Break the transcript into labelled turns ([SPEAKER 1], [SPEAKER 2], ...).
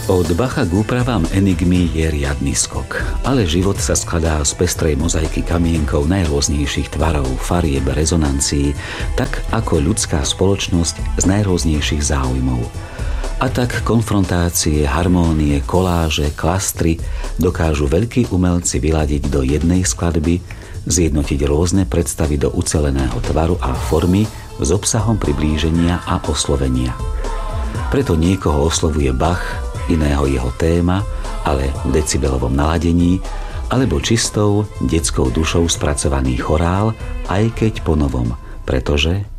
[SPEAKER 1] Od Bacha k úpravám enigmy je riadny skok, ale život sa skladá z pestrej mozaiky kamienkov najrôznejších tvarov, farieb, rezonancií, tak ako ľudská spoločnosť z najrôznejších záujmov. A tak konfrontácie, harmónie, koláže, klastry dokážu veľkí umelci vyladiť do jednej skladby, zjednotiť rôzne predstavy do uceleného tvaru a formy s obsahom priblíženia a oslovenia. Preto niekoho oslovuje Bach, iného jeho téma, ale v decibelovom naladení, alebo čistou, detskou dušou spracovaný chorál, aj keď po novom, pretože